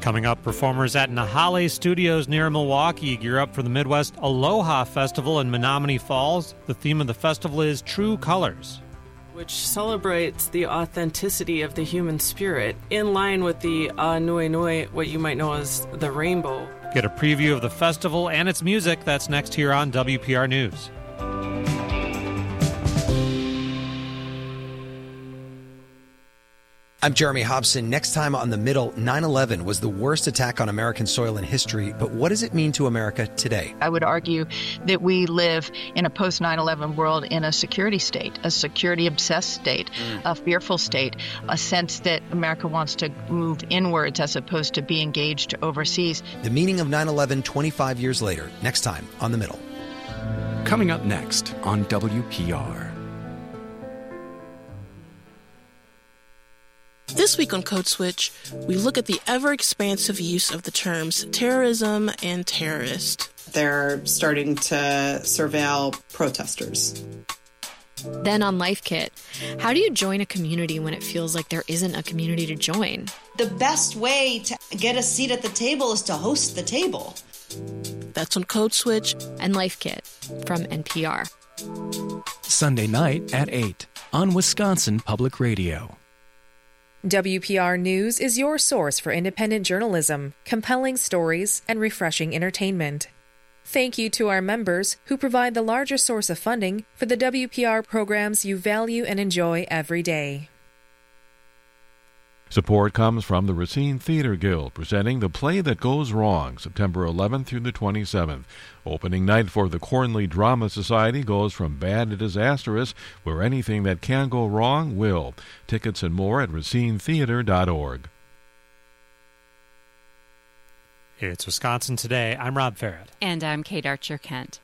Coming up, performers at Nahale Studios near Milwaukee gear up for the Midwest Aloha Festival in Menomonee Falls. The theme of the festival is True Colors, which celebrates the authenticity of the human spirit, in line with the Nui Nui, what you might know as the rainbow. Get a preview of the festival and its music. That's next here on WPR News. I'm Jeremy Hobson. Next time on The Middle, 9/11 was the worst attack on American soil in history, but what does it mean to America today? I would argue that we live in a post-9/11 world in a security state, a security-obsessed state, a fearful state, a sense that America wants to move inwards as opposed to be engaged overseas. The meaning of 9/11 25 years later, next time on The Middle. Coming up next on WPR. This week on Code Switch, we look at the ever-expansive use of the terms terrorism and terrorist. They're starting to surveil protesters. Then on Life Kit, how do you join a community when it feels like there isn't a community to join? The best way to get a seat at the table is to host the table. That's on Code Switch and Life Kit from NPR. Sunday night at 8 on Wisconsin Public Radio. WPR News is your source for independent journalism, compelling stories, and refreshing entertainment. Thank you to our members who provide the largest source of funding for the WPR programs you value and enjoy every day. Support comes from the Racine Theater Guild, presenting The Play That Goes Wrong, September 11th through the 27th. Opening night for the Cornley Drama Society goes from bad to disastrous, where anything that can go wrong will. Tickets and more at racinetheater.org. It's Wisconsin Today. I'm Rob Farrett. And I'm Kate Archer-Kent.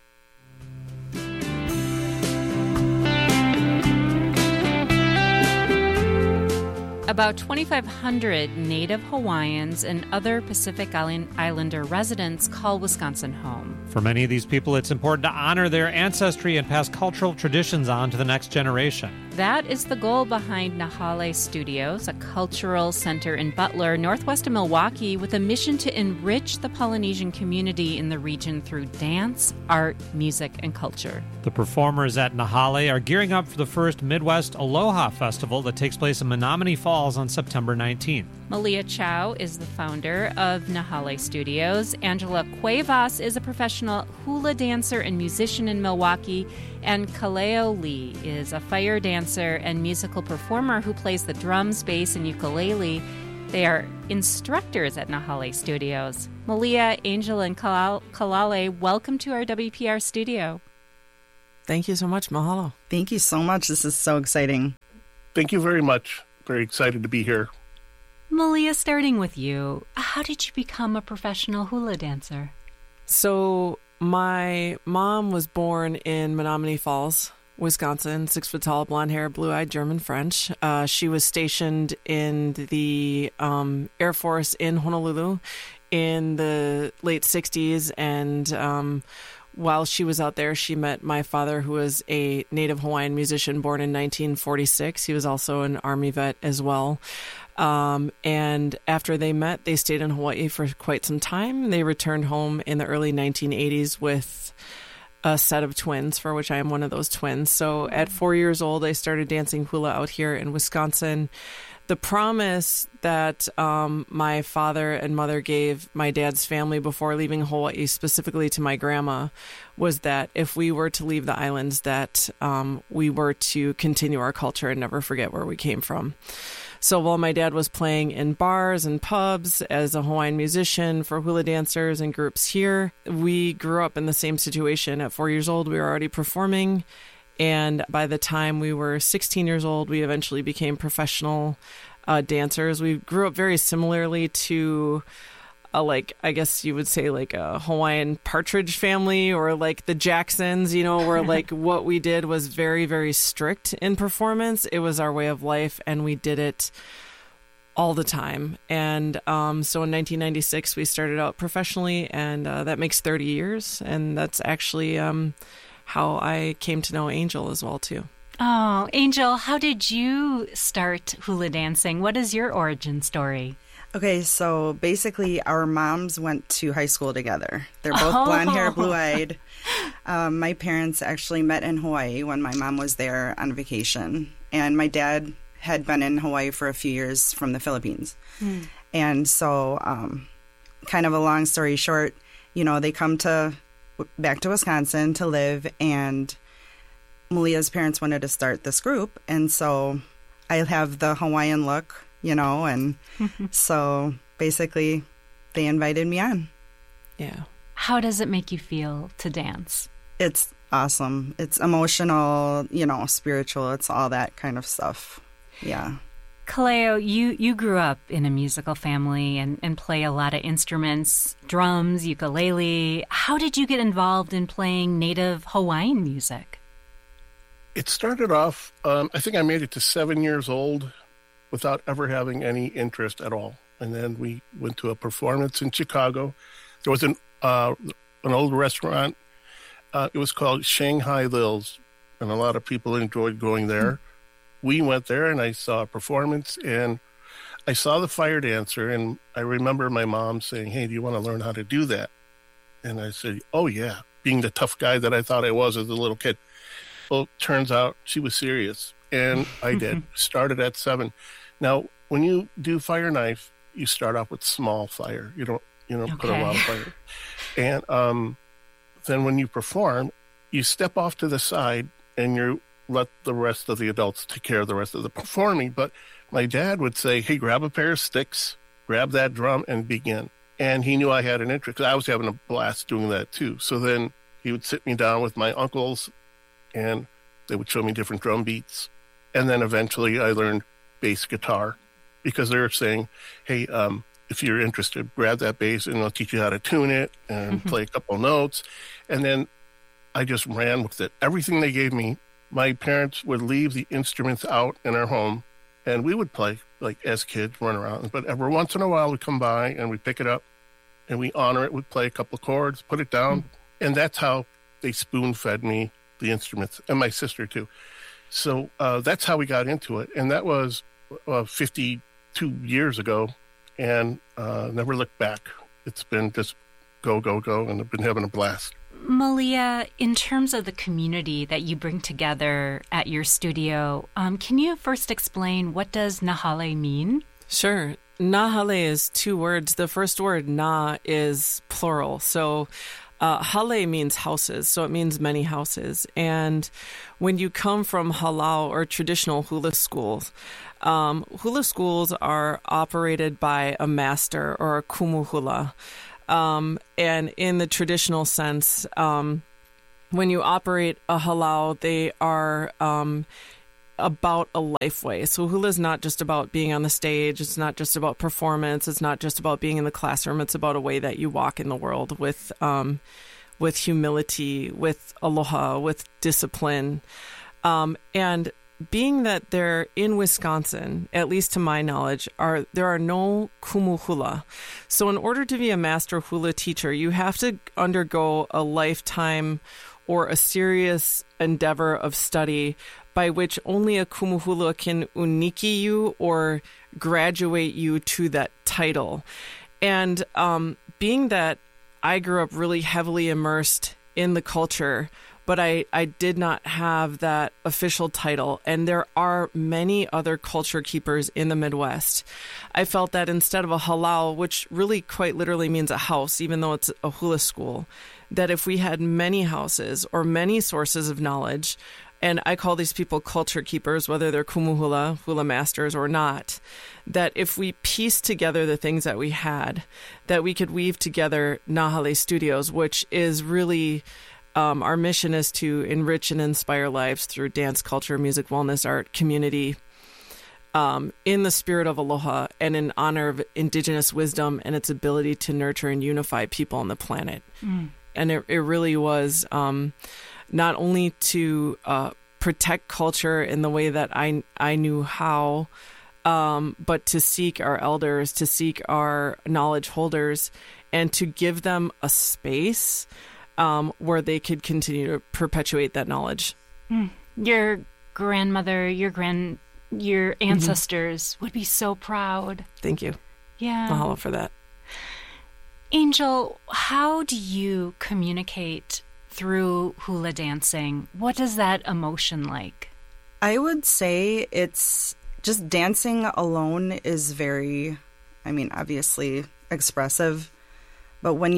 About 2,500 Native Hawaiians and other Pacific Islander residents call Wisconsin home. For many of these people, it's important to honor their ancestry and pass cultural traditions on to the next generation. That is the goal behind Nahale Studios, a cultural center in Butler, northwest of Milwaukee, with a mission to enrich the Polynesian community in the region through dance, art, music, and culture. The performers at Nahale are gearing up for the first Midwest Aloha Festival that takes place in Menomonee Falls on September 19th. Malia Chow is the founder of Nahale Studios. Angela Cuevas is a professional hula dancer and musician in Milwaukee. And Kaleo Lee is a fire dancer and musical performer who plays the drums, bass, and ukulele. They are instructors at Nahale Studios. Malia, Angel, and Kalale, welcome to our WPR studio. Thank you so much. Mahalo. Thank you so much. This is so exciting. Thank you very much. Very excited to be here. Malia, starting with you, how did you become a professional hula dancer? So my mom was born in Menomonee Falls, Wisconsin, 6 foot tall, blonde hair, blue-eyed, German French. She was stationed in the Air Force in Honolulu in the late 60s, and while she was out there, she met my father, who was a Native Hawaiian musician born in 1946. He was also an Army vet as well. And after they met, they stayed in Hawaii for quite some time. They returned home in the early 1980s with a set of twins, for which I am one of those twins. So at 4 years old, I started dancing hula out here in Wisconsin. The promise that my father and mother gave my dad's family before leaving Hawaii, specifically to my grandma, was that if we were to leave the islands, that we were to continue our culture and never forget where we came from. So while my dad was playing in bars and pubs as a Hawaiian musician for hula dancers and groups here, we grew up in the same situation. At 4 years old, we were already performing. And by the time we were 16 years old, we eventually became professional dancers. We grew up very similarly to I guess you would say like a Hawaiian Partridge Family or like the Jacksons, where like what we did was very, very strict in performance. It was our way of life, and we did it all the time. And so in 1996, we started out professionally, and that makes 30 years. And that's actually how I came to know Angel as well, too. Oh, Angel, how did you start hula dancing? What is your origin story? Okay, so basically our moms went to high school together. They're both blonde hair, blue-eyed. My parents actually met in Hawaii when my mom was there on vacation. And my dad had been in Hawaii for a few years from the Philippines. And so, kind of a long story short, they come back to Wisconsin to live, and Malia's parents wanted to start this group. And so I have the Hawaiian look, and so basically they invited me on. Yeah. How does it make you feel to dance? It's awesome. It's emotional, spiritual. It's all that kind of stuff. Yeah. Kaleo, you grew up in a musical family and play a lot of instruments, drums, ukulele. How did you get involved in playing native Hawaiian music? It started off, I think I made it to 7 years old without ever having any interest at all. And then we went to a performance in Chicago. There was an old restaurant. It was called Shanghai Lil's, and a lot of people enjoyed going there. We went there, and I saw a performance, and I saw the fire dancer, and I remember my mom saying, "Hey, do you want to learn how to do that?" And I said, "Oh, yeah," being the tough guy that I thought I was as a little kid. Well, turns out she was serious, and I did. Started at 7. Now, when you do fire knife, you start off with small fire. You don't put a lot of fire. And then when you perform, you step off to the side, and you let the rest of the adults take care of the rest of the performing. But my dad would say, "Hey, grab a pair of sticks, grab that drum, and begin." And he knew I had an interest, because I was having a blast doing that too. So then he would sit me down with my uncles, and they would show me different drum beats. And then eventually I learned bass guitar, because they were saying, "Hey, if you're interested, grab that bass and I'll teach you how to tune it and play a couple notes." And then I just ran with it. Everything they gave me, my parents would leave the instruments out in our home, and we would play, like as kids, run around. But every once in a while we'd come by and we'd pick it up and we honor it. We'd play a couple of chords, put it down. And that's how they spoon-fed me the instruments, and my sister too. So that's how we got into it. And that was 52 years ago, and never looked back. It's been just go, go, go, and I've been having a blast. Malia, in terms of the community that you bring together at your studio, can you first explain, what does Nahale mean? Sure. Nahale is 2 words. The first word, na, is plural. So hale means houses, so it means many houses. And when you come from halau or traditional hula schools are operated by a master or a kumu hula. And in the traditional sense, when you operate a halau, they are about a life way. So hula is not just about being on the stage. It's not just about performance. It's not just about being in the classroom. It's about a way that you walk in the world with humility, with aloha, with discipline. And being that they're in Wisconsin, at least to my knowledge, there are no kumu hula. So in order to be a master hula teacher, you have to undergo a lifetime or a serious endeavor of study by which only a kumu hula can uniki you or graduate you to that title. And being that I grew up really heavily immersed in the culture, but I did not have that official title. And there are many other culture keepers in the Midwest. I felt that instead of a halau, which really quite literally means a house, even though it's a hula school, that if we had many houses or many sources of knowledge, and I call these people culture keepers, whether they're kumu hula, hula masters or not, that if we piece together the things that we had, that we could weave together Nahale Studios, which is really... our mission is to enrich and inspire lives through dance, culture, music, wellness, art, community, in the spirit of aloha and in honor of indigenous wisdom and its ability to nurture and unify people on the planet. And it really was not only to protect culture in the way that I knew how, but to seek our elders, to seek our knowledge holders, and to give them a space where they could continue to perpetuate that knowledge. Your grandmother, your ancestors would be so proud. Thank you. Yeah. Mahalo for that. Angel, how do you communicate through hula dancing? What is that emotion like? I would say it's just dancing alone is very, obviously expressive. But when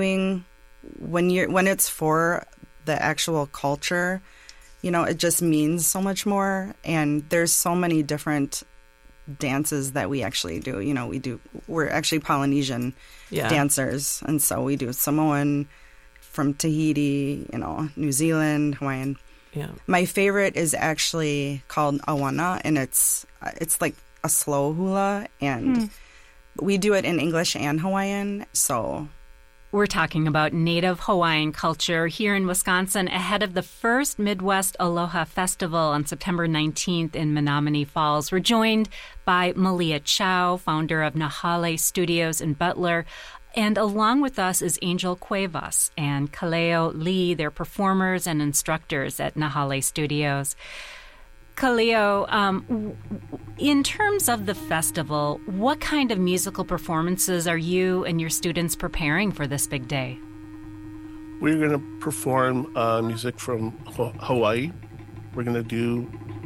it's for the actual culture, it just means so much more. And there's so many different dances that we actually do. We're actually Polynesian dancers. And so we do Samoan, from Tahiti, New Zealand, Hawaiian. Yeah. My favorite is actually called Awana, and it's like a slow hula, and we do it in English and Hawaiian, so... We're talking about Native Hawaiian culture here in Wisconsin ahead of the first Midwest Aloha Festival on September 19th in Menomonee Falls. We're joined by Malia Chow, founder of Nahale Studios in Butler. And along with us is Angel Cuevas and Kaleo Lee. They're performers and instructors at Nahale Studios. Kaleo, in terms of the festival, what kind of musical performances are you and your students preparing for this big day? We're going to perform music from Hawaii. We're going to do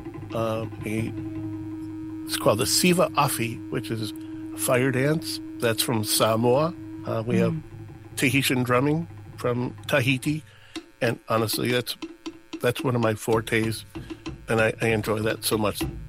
it's called the Siva Afi, which is a fire dance. That's from Samoa. We have Tahitian drumming from Tahiti. And honestly, that's one of my fortes. And I enjoy that so much.